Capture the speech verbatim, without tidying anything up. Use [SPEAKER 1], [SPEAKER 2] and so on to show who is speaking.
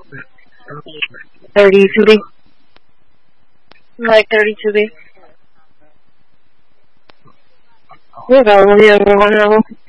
[SPEAKER 1] thirty-two B. Like thirty-two B. Yeah, that one, the other one,